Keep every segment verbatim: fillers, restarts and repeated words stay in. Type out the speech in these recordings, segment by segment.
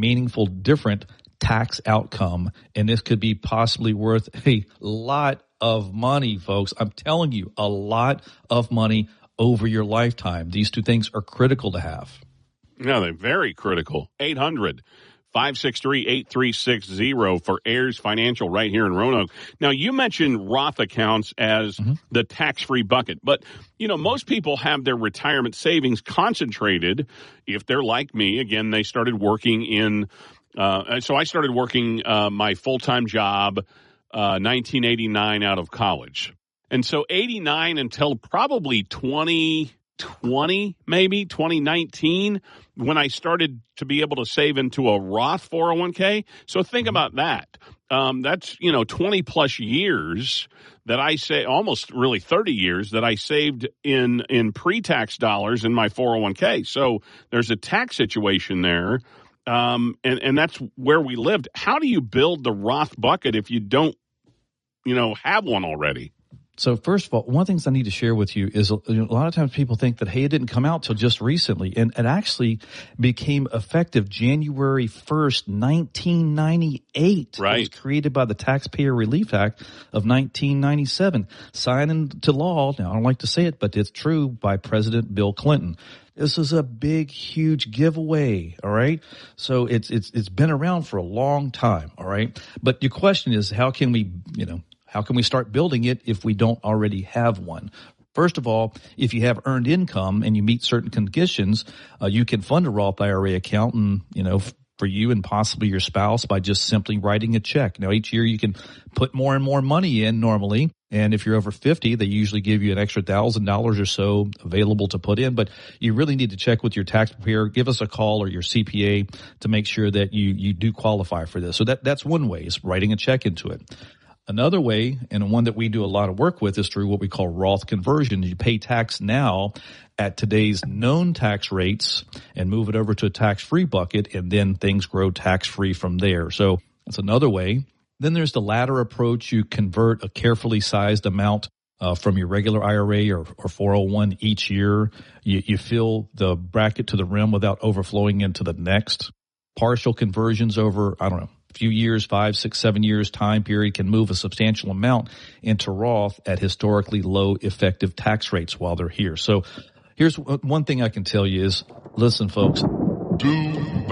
meaningful, different tax outcome, and this could be possibly worth a lot of money, folks. I'm telling you, a lot of money over your lifetime. These two things are critical to have. No, they're very critical. eight hundred, five six three, eight three six zero for Heirs Financial right here in Roanoke. Now, you mentioned Roth accounts as mm-hmm. the tax-free bucket, but, you know, most people have their retirement savings concentrated. If they're like me, again, they started working in, uh, so I started working uh, my full-time job uh, nineteen eighty-nine out of college. And so eighty-nine until probably twenty twenty, maybe twenty nineteen, when I started to be able to save into a Roth four oh one k. So think about that. Um, that's, you know, twenty plus years that I say, almost really thirty years that I saved in, in pre-tax dollars in my four oh one k. So there's a tax situation there. Um, and, and that's where we lived. How do you build the Roth bucket if you don't, you know, have one already? So first of all, one of the things I need to share with you is a, a lot of times people think that, hey, it didn't come out till just recently. And it actually became effective January first, nineteen ninety-eight. Right. It was created by the Taxpayer Relief Act of nineteen ninety-seven, signed into law. Now, I don't like to say it, but it's true, by President Bill Clinton. This is a big, huge giveaway, all right? So it's it's it's been around for a long time, all right? But your question is, how can we, you know, how can we start building it if we don't already have one? First of all, if you have earned income and you meet certain conditions, uh, you can fund a Roth I R A account, and, you know, f- for you and possibly your spouse by just simply writing a check. Now, each year you can put more and more money in normally. And if you're over fifty, they usually give you an extra one thousand dollars or so available to put in. But you really need to check with your tax preparer. Give us a call or your C P A to make sure that you, you do qualify for this. So that that's one way, is writing a check into it. Another way, and one that we do a lot of work with, is through what we call Roth conversion. You pay tax now at today's known tax rates and move it over to a tax-free bucket, and then things grow tax-free from there. So that's another way. Then there's the latter approach. You convert a carefully sized amount uh, from your regular I R A or, or four oh one each year. You, you fill the bracket to the rim without overflowing into the next. Partial conversions over, I don't know, few years, five, six, seven years time period, can move a substantial amount into Roth at historically low effective tax rates while they're here. So here's one thing I can tell you is, listen, folks. Do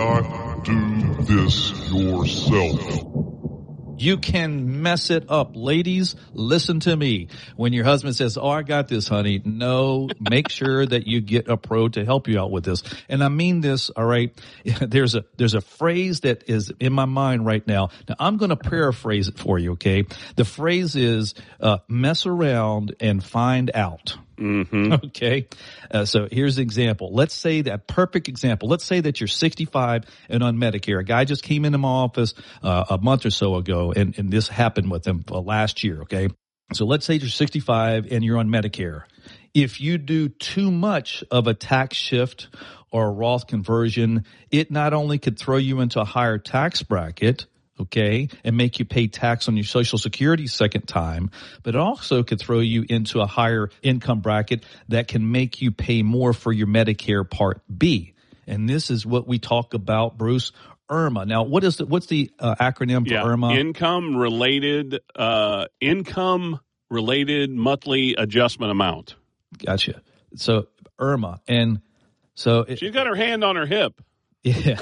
not do this yourself. You can mess it up. Ladies, listen to me. When your husband says, oh, I got this, honey, no, make sure that you get a pro to help you out with this. And I mean this, all right? There's a, there's a phrase that is in my mind right now. Now, I'm going to paraphrase it for you, okay? The phrase is, uh, mess around and find out. Mm-hmm. Okay. Uh, so here's the example. Let's say that perfect example. Let's say that you're sixty-five and on Medicare. A guy just came into my office uh, a month or so ago, and, and this happened with him uh, last year. Okay. So let's say you're sixty-five and you're on Medicare. If you do too much of a tax shift or a Roth conversion, it not only could throw you into a higher tax bracket, okay, and make you pay tax on your Social Security second time, but it also could throw you into a higher income bracket that can make you pay more for your Medicare Part B. And this is what we talk about, Bruce, I R M A. Now, what is the, what's the uh, acronym for yeah, I R M A? Income related, uh, income related monthly adjustment amount. Gotcha. So I R M A. And so it, she's got her hand on her hip. Yeah.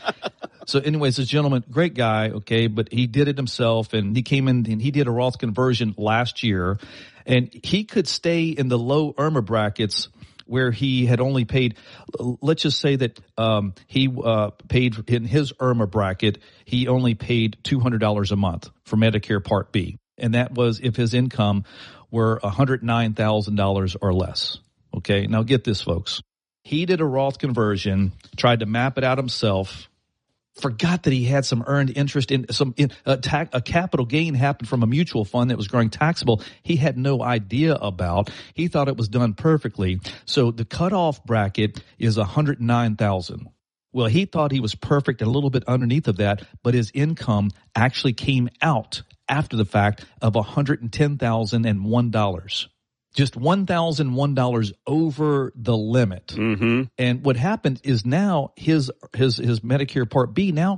So anyways, this gentleman, great guy, okay, but he did it himself, and he came in and he did a Roth conversion last year, and he could stay in the low I R M A brackets where he had only paid, let's just say that um, he uh, paid in his I R M A bracket, he only paid two hundred dollars a month for Medicare Part B, and that was if his income were one hundred nine thousand dollars or less, okay? Now get this, folks. He did a Roth conversion, tried to map it out himself, forgot that he had some earned interest in some in, a, ta- a capital gain happened from a mutual fund that was growing taxable. He had no idea about. He thought it was done perfectly. So the cutoff bracket is one hundred nine thousand dollars. Well, he thought he was perfect and a little bit underneath of that, but his income actually came out after the fact of one hundred ten thousand one dollars. Just one thousand one dollars over the limit. Mm-hmm. And what happened is now his his his Medicare Part B now